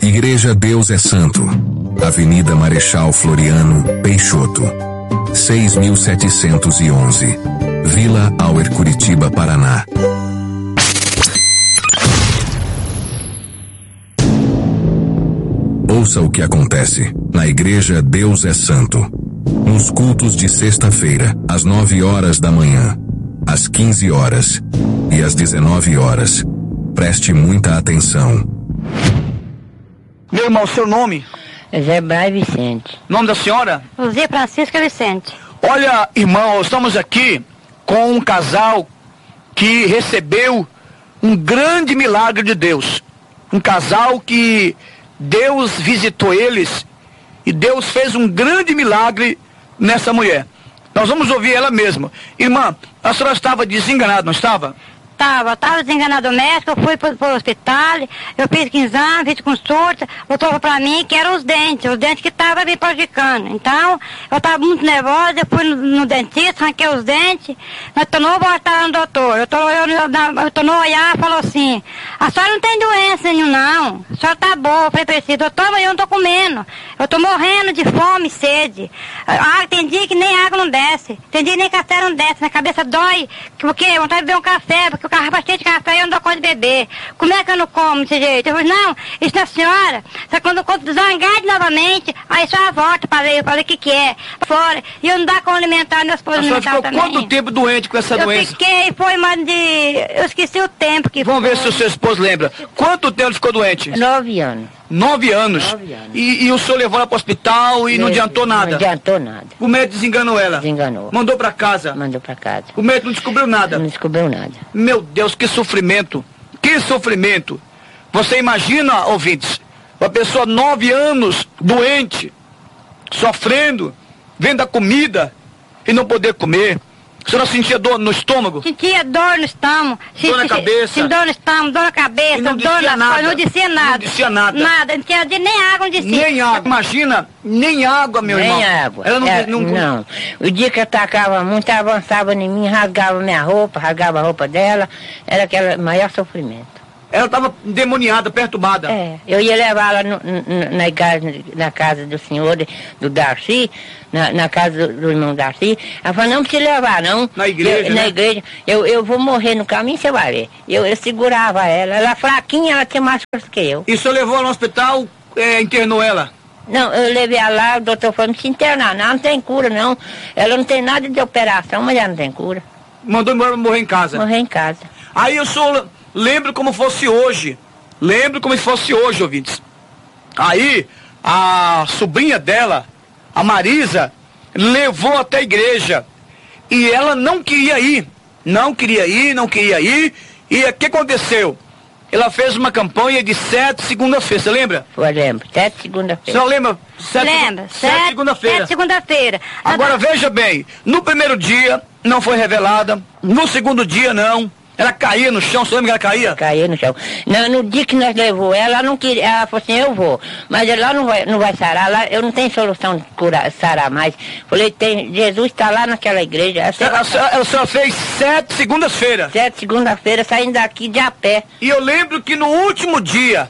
Igreja Deus é Santo, Avenida Marechal Floriano Peixoto, 6711, Vila Auer, Curitiba, Paraná. Ouça o que acontece na Igreja Deus é Santo, nos cultos de sexta-feira, às 9 horas da manhã, às 15 horas e às 19 horas. Preste muita atenção. Meu irmão, seu nome? Zé Braz Vicente. Nome da senhora? Luzia Francisca Vicente. Olha, irmão, estamos aqui com um casal que recebeu um grande milagre de Deus. Um casal que Deus visitou eles e Deus fez um grande milagre nessa mulher. Nós vamos ouvir ela mesma. Irmã, a senhora estava desenganada, não estava? Estava desenganado médico, eu fui pro hospital, eu fiz exame, fiz consulta, botou pra mim que eram os dentes que estavam me prejudicando. Então, eu estava muito nervosa, eu fui no dentista, arranquei os dentes, mas tornou voltar no doutor. Eu tornou olhar e falou assim, a senhora não tem doença nenhuma não, a senhora tá boa. Eu falei pra ele, doutor, mas eu não tô comendo, eu tô morrendo de fome e sede. Tem dia que nem água não desce, tem dia que nem café não desce, minha cabeça dói, porque eu vontade de beber um café, porque o carro cheio de café e eu não dou conta de beber. Como é que eu não como desse jeito? Eu falei, não, isso é a senhora. Só que quando eu conto zangado novamente, aí só a volta para ver o que é. Fora. E eu não dá como alimentar meus esposos alimentar também. Quanto tempo doente com essa doença? Eu fiquei, foi mais de... Eu esqueci o tempo que Vamos foi. ver se o seu esposo lembra. Quanto tempo ficou doente? 9 anos. 9 anos? 9 anos. E o senhor levou ela para o hospital e não adiantou nada? Não adiantou nada. O médico desenganou ela? Desenganou. Mandou para casa? Mandou para casa. O médico não descobriu nada? Não descobriu nada. Meu Deus, que sofrimento! Que sofrimento! Você imagina, ouvintes, uma pessoa 9 anos, doente, sofrendo, vendo a comida e não poder comer. A senhora sentia dor no estômago? Sentia dor no estômago. Dor na cabeça? Dor no estômago, dor na cabeça, E não dor descia na nada? Não descia nada. Não descia nada? Nada, não tinha nem água, não descia. Nem água. Imagina, nem água, meu irmão. Nem água. Ela não. O dia que eu atacava muito, avançava em mim, rasgava minha roupa, rasgava a roupa dela, era aquele maior sofrimento. Ela estava endemoniada, perturbada. Eu ia levá-la na casa do senhor, do Darcy, na casa do irmão Darcy. Ela falou, não precisa levar, não. Na igreja, Na igreja. Eu vou morrer no caminho, você vai ver. Eu segurava ela. Ela fraquinha, ela tinha mais força que eu. E o senhor levou ela no hospital, internou ela? Não, eu levei ela lá, o doutor falou, não se internar, não tem cura, não. Ela não tem nada de operação, mas ela não tem cura. Mandou embora morrer em casa? Morrer em casa. Aí o senhor... Lembro como fosse hoje. Lembro como se fosse hoje, ouvintes. Aí, a sobrinha dela, a Marisa, levou até a igreja. E ela não queria ir. Não queria ir. E o que aconteceu? Ela fez uma campanha de 7 segunda-feira, você lembra? Eu lembro, 7 segunda-feira. Você lembra? Lembra? 7 segunda-feira. 7 segunda-feira. Agora veja bem, no primeiro dia não foi revelada, no segundo dia não. Ela caía no chão, você lembra que ela caía? Caía no chão. No dia que nós levou ela não queria, ela falou assim, eu vou. Mas ela não vai sarar, lá, eu não tenho solução de curar, sarar mais. Falei, Jesus está lá naquela igreja. A senhora fez 7 segundas-feiras. 7 segunda-feira, saindo daqui de a pé. E eu lembro que no último dia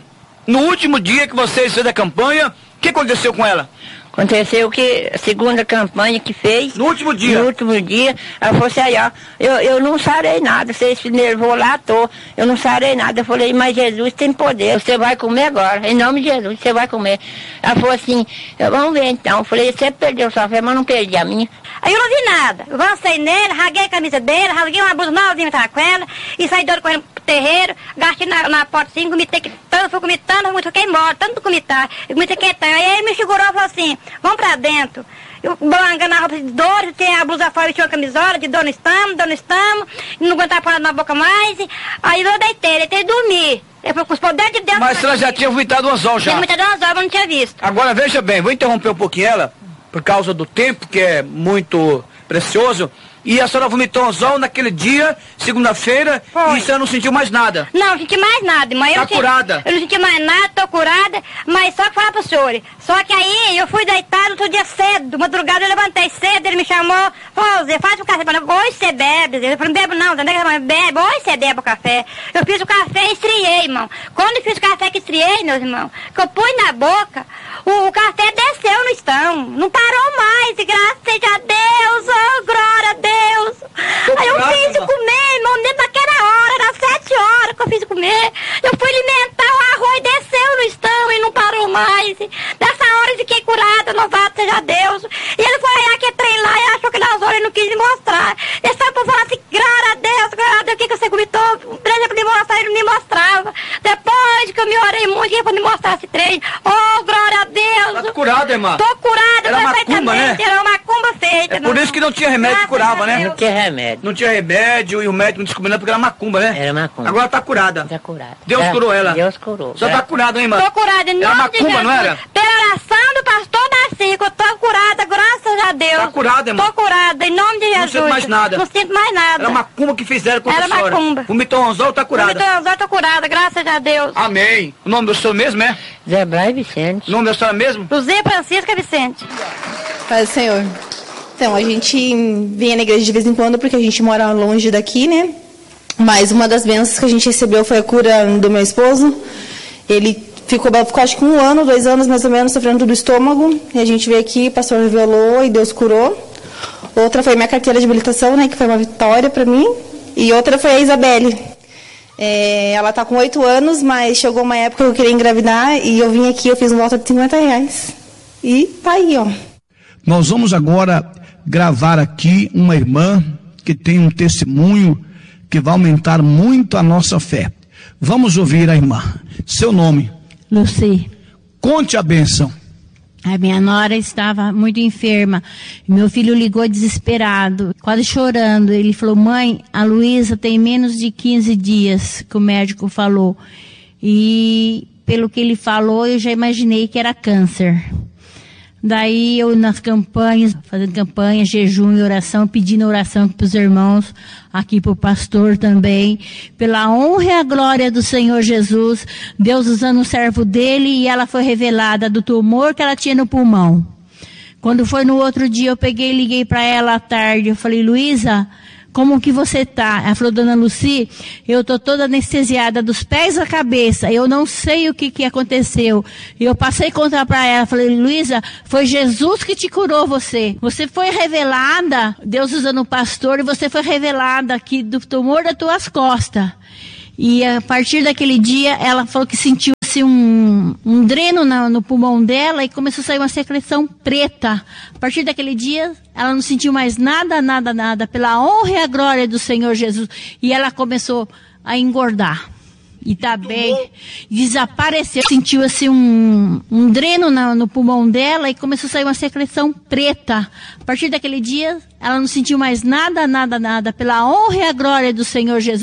que vocês fizeram a campanha, o que aconteceu com ela? Aconteceu que a segunda campanha que fez... No último dia? No último dia, ela falou assim, aí ó, eu não sarei nada, vocês se levou lá à toa, eu não sarei nada. Eu falei, mas Jesus tem poder, você vai comer agora, em nome de Jesus, você vai comer. Ela falou assim, vamos ver então. Eu falei, você perdeu sua fé, mas não perdi a minha. Aí eu não vi nada, eu avancei nele, rasguei a camisa dele, rasguei uma blusa novinha que com ela, e saí dando correndo pro terreiro, gastei na porta assim, comitei que tanto, fui comitando, fiquei morta, tanto comitar, eu comitei que tanto. Aí ele me segurou e falou assim, vamos pra dentro. Eu balangando a roupa de dor, tem a blusa fora, tinha uma camisola de dor no estômago, não aguentava parar na boca mais. Aí eu deitei e dormi. Eu fui com os poderes de Deus. Mas ela já tinha vomitado um anzol já? Tinha vomitado um anzol, eu não tinha visto. Agora veja bem, vou interromper um pouquinho ela, por causa do tempo, que é muito precioso. E a senhora vomitou anzol naquele dia, segunda-feira, e a senhora não sentiu mais nada? Não, não senti mais nada, mãe. Tá curada? Eu não senti mais nada, tô curada, mas só que falar pro senhor. Só que aí eu fui deitado outro dia cedo, madrugada eu levantei cedo, ele me chamou, falou, Zé, faz um café pra mim. Hoje você bebe. Eu falei, não bebo não, bebe, hoje você bebe o café. Eu fiz o café e esfriei, irmão. Quando eu fiz o café que esfriei, meus irmãos, que eu pus na boca, o café desceu no estão, não parou mais, e graças seja a Deus, oh, glória a Deus. Aí eu fiz comer, irmão, dentro daquela hora, era 7 horas que eu fiz comer. Eu fui alimentar, o arroz desceu no estão e não parou mais. Nessa hora eu fiquei curada, louvado seja Deus. E ele foi olhar que trem lá e achou que nas horas ele não quis me mostrar. Ele só pra falar assim, glória a Deus, o que você vomitou? Por exemplo, me mostrar, ele não me mostrava. Depois que eu me orei muito, ele foi me mostrar esse trem. Oh, glória a Deus. Tá curada, irmã? Tô curada, era macumba, né? Era uma macumba feita. É por isso que não tinha remédio que curava, né? Não tinha remédio. Não tinha remédio e o médico não descobriu porque era macumba, né? Era macumba. Agora tá curada. Tá curada. Deus curou ela. Deus curou. Só tá curada, hein, irmã? Tô curada, em nome era macumba, de Jesus. Não era? Pela oração do pastor Darcico, eu tô curada, graças a Deus. Tá curada, irmã? Tô curada, em nome de Jesus. Não sinto mais nada. Não sinto mais nada. Era macumba que fizeram com a senhora. Era macumba. Vomitou anzol, tá curada. Vomitou anzol, tô curada, graças a Deus. Amém. O nome do senhor mesmo é? Zé Braz Vicente. O nome da senhora mesmo? Luzia Francisca Vicente. Paz do Senhor. Então, a gente vem na igreja de vez em quando porque a gente mora longe daqui, né? Mas uma das bênçãos que a gente recebeu foi a cura do meu esposo. Ele ficou acho que 1 ano, 2 anos mais ou menos, sofrendo do estômago. E a gente veio aqui, o pastor revelou e Deus curou. Outra foi minha carteira de habilitação, né? Que foi uma vitória para mim. E outra foi a Isabelle. Ela está com 8 anos, mas chegou uma época que eu queria engravidar e eu vim aqui, eu fiz um voto de R$50. E tá aí, ó. Nós vamos agora gravar aqui uma irmã que tem um testemunho que vai aumentar muito a nossa fé. Vamos ouvir a irmã. Seu nome? Luci. Conte a bênção. A minha nora estava muito enferma. Meu filho ligou desesperado, quase chorando. Ele falou, mãe, a Luísa tem menos de 15 dias, que o médico falou. E pelo que ele falou, eu já imaginei que era câncer. Daí eu nas campanhas, fazendo campanha, jejum e oração, pedindo oração para os irmãos, aqui para o pastor também, pela honra e a glória do Senhor Jesus, Deus usando o servo dele e ela foi revelada do tumor que ela tinha no pulmão. Quando foi no outro dia, eu peguei e liguei para ela à tarde, eu falei, Luísa, como que você tá? Ela falou, dona Luci, eu tô toda anestesiada dos pés à cabeça, eu não sei o que aconteceu. E eu passei a contar para ela, falei, Luísa, foi Jesus que te curou você. Você foi revelada, Deus usando o pastor, e você foi revelada aqui do tumor das tuas costas. E a partir daquele dia, ela falou que sentiu um dreno no pulmão dela e começou a sair uma secreção preta. A partir daquele dia, ela não sentiu mais nada, pela honra e a glória do Senhor Jesus. E ela começou a engordar. E tá bem, desapareceu, sentiu um dreno no pulmão dela e começou a sair uma secreção preta. A partir daquele dia, ela não sentiu mais nada, pela honra e a glória do Senhor Jesus.